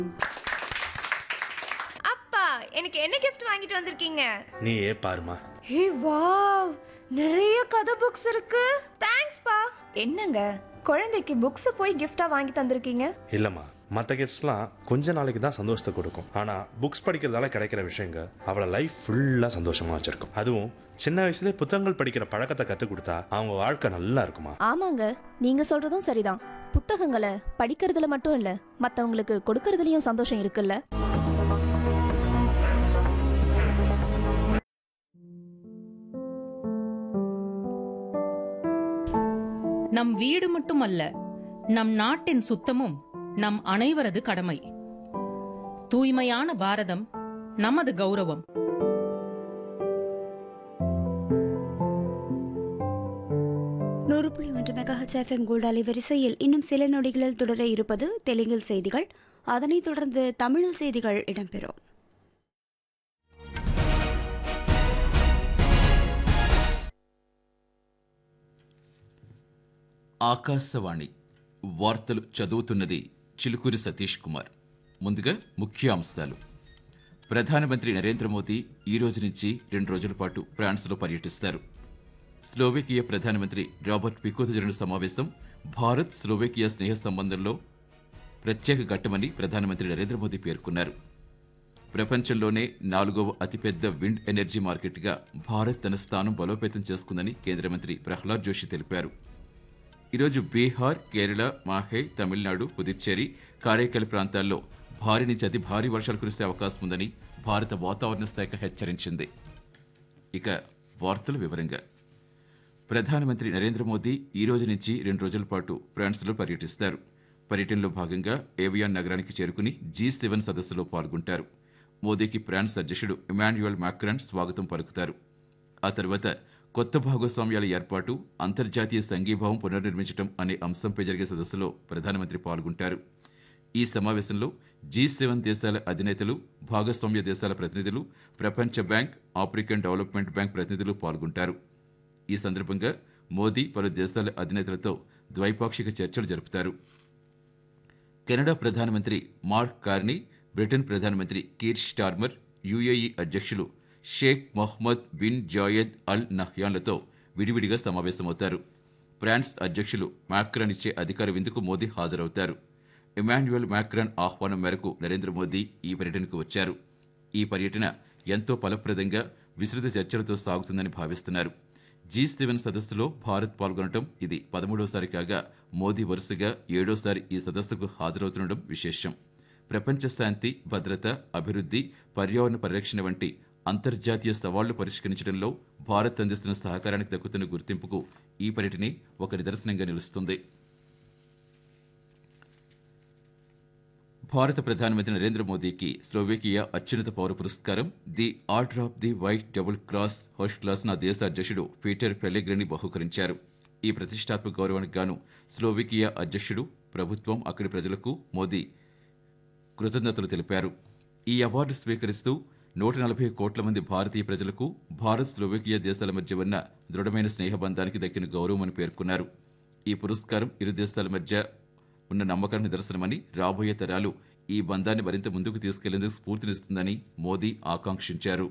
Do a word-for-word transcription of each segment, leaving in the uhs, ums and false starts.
அப்பா, எனக்கு என்ன gift வாங்கிட்டு வந்திருக்கீங்க? நீ ஏ பாருமா. ஹே வாவ், நிறைய கதை புக்ஸ் இருக்கு. தேங்க்ஸ் பா. என்னங்க, குழந்தைக்கு புக்ஸ் போய் gift-ஆ வாங்கி தந்திருக்கீங்க? இல்லம்மா, மற்ற கிஃப்ட்ஸ்லாம் கொஞ்ச நாளைக்கு தான் சந்தோஷத்தை கொடுக்கும். ஆனால் புக்ஸ் படிக்கிறதால கிடைக்கிற விஷயங்க அவளை லைஃப் ஃபுல்லாக சந்தோஷமாக வச்சிருக்கும். அதுவும் சின்ன வயசுலேயே புத்தகங்கள் படிக்கிற பழக்கத்தை கற்றுக் கொடுத்தா அவங்க வாழ்க்கை நல்லா இருக்குமா. ஆமாங்க, நீங்க சொல்றதும் சரிதான். புத்தகங்களை படிக்கிறதுல மட்டும் இல்ல, மத்தவங்களுக்கு கொடுக்கறதுலயும் சந்தோஷம் இருக்குல்ல. நம் வீடு மட்டுமல்ல, நம் நாட்டின் சுத்தமும் நம் அனைவரது கடமை. தூய்மையான பாரதம் நமது கௌரவம். நூறு புள்ளி ஒன்று மெகாஹெர்ட்ஸ் எஃப்எம் கோல்ட் அலைவரிசையில் இன்னும் சில நொடிகளில் தொடர இருப்பது தெலுங்கில் செய்திகள். அதனைத் தொடர்ந்து தமிழில் செய்திகள் இடம்பெறும். ఆకాశవాణి వార్తలు చదువుతున్నది చిలుకూరి సతీష్ కుమార్. ముందుగా ముఖ్యాంశాలు. ప్రధానమంత్రి నరేంద్ర మోదీ ఈ రోజు నుంచి రెండు రోజుల పాటు ఫ్రాన్స్లో పర్యటిస్తారు. స్లోవేకియా ప్రధానమంత్రి రాబర్ట్ ఫికోతో జరిగిన సమావేశం భారత్ స్లోవేకియా స్నేహ సంబంధంలో ప్రత్యేక ఘట్టమని ప్రధానమంత్రి నరేంద్ర మోదీ పేర్కొన్నారు. ప్రపంచంలోనే నాలుగవ అతిపెద్ద విండ్ ఎనర్జీ మార్కెట్గా భారత్ తన స్థానం బలోపేతం చేసుకుందని కేంద్ర మంత్రి ప్రహ్లాద్ జోషి తెలిపారు. ఈరోజు బీహార్, కేరళ, మాహే, తమిళనాడు, పుదుచ్చేరి, కారైకల్ ప్రాంతాల్లో భారీ నుంచి అతి భారీ వర్షాలు కురిసే అవకాశం ఉందని భారత వాతావరణ శాఖ హెచ్చరించింది. ఇక వార్తల వివరంగా. ప్రధానమంత్రి నరేంద్ర మోదీ ఈ రోజు నుంచి రెండు రోజుల పాటు ఫ్రాన్స్లో పర్యటిస్తారు. పర్యటనలో భాగంగా ఏవియాన్ నగరానికి చేరుకుని జీ సెవెన్ సదస్సులో పాల్గొంటారు. మోదీకి ఫ్రాన్స్ అధ్యక్షుడు ఇమాన్యుయల్ మాక్రాన్ స్వాగతం పలుకుతారు. ఆ తర్వాత కొత్త భాగస్వామ్యాల ఏర్పాటు, అంతర్జాతీయ సంఘీభావం పునర్నిర్మించడం అనే అంశంపై జరిగే సదస్సులో ప్రధానమంత్రి పాల్గొంటారు. ఈ సమావేశంలో జీ సెవెన్ దేశాల అధినేతలు, భాగస్వామ్య దేశాల ప్రతినిధులు, ప్రపంచ బ్యాంక్, ఆఫ్రికన్ డెవలప్మెంట్ బ్యాంక్ ప్రతినిధులు పాల్గొంటారు. ఈ సందర్భంగా మోదీ పలు దేశాల అధినేతలతో ద్వైపాక్షిక చర్చలు జరుపుతారు. కెనడా ప్రధానమంత్రి మార్క్ కార్నీ, బ్రిటన్ ప్రధానమంత్రి కీర్ స్టార్మర్, యుఏఈ అధ్యక్షులు షేక్ మొహమ్మద్ బిన్ జాయద్ అల్ నహ్యాన్లతో విడివిడిగా సమావేశమవుతారు. ఫ్రాన్స్ అధ్యక్షులు మాక్రాన్ ఇచ్చే అధికార విందుకు మోదీ హాజరవుతారు. ఇమాన్యుయల్ మాక్రాన్ ఆహ్వానం మేరకు నరేంద్ర మోదీ ఈ పర్యటనకు వచ్చారు. ఈ పర్యటన ఎంతో ఫలప్రదంగా విస్తృత చర్చలతో సాగుతుందని భావిస్తున్నారు. జీ సెవెన్ సదస్సులో భారత్ పాల్గొనడం ఇది పదమూడవసారి కాగా మోదీ వరుసగా ఏడోసారి ఈ సదస్సుకు హాజరవుతుండడం విశేషం. ప్రపంచ శాంతి, భద్రత, అభివృద్ధి, పర్యావరణ పరిరక్షణ వంటి అంతర్జాతీయ సవాళ్లు పరిష్కరించడంలో భారత్ అందిస్తున్న సహకారానికి దక్కుతున్న గుర్తింపుకు ఈ పర్యటనే ఒక నిదర్శనంగా నిలుస్తుంది. భారత ప్రధానమంత్రి నరేంద్ర మోదీకి స్లోవేకియా అత్యున్నత పౌర పురస్కారం the order of the white double cross first class నా దేశ అధ్యక్షుడు పీటర్ పెల్లెగ్రిని బహూకరించారు. ఈ ప్రతిష్టాత్మక గౌరవానికి గాను స్లోవేకియా అధ్యక్షుడు, ప్రభుత్వం, అక్కడి ప్రజలకు మోదీ కృతజ్ఞతలు తెలిపారు. ఈ అవార్డు స్వీకరిస్తూ నూట నలభై కోట్ల మంది భారతీయ ప్రజలకు భారత్, స్లోవేకియా దేశాల మధ్య ఉన్న దృఢమైన స్నేహబంధానికి దక్కిన గౌరవమని పేర్కొన్నారు. ఈ పురస్కారం ఇరు దేశాల మధ్య ఉన్న నమ్మకానికి నిదర్శనమని, రాబోయే తరాలు ఈ బంధాన్ని మరింత ముందుకు తీసుకెళ్లేందుకు స్ఫూర్తినిస్తుందని మోదీ ఆకాంక్షించారు.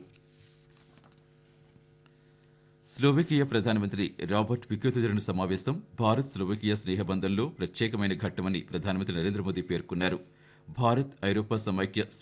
స్లోవేకియా ప్రధానమంత్రి రాబర్ట్ ఫికోతో జరిగిన సమావేశం భారత్, స్లోవేకియా స్నేహబంధంలో ప్రత్యేకమైన ఘట్టమని ప్రధానమంత్రి నరేంద్ర మోదీ పేర్కొన్నారు. భారత్, ఐరోపా సమైక్య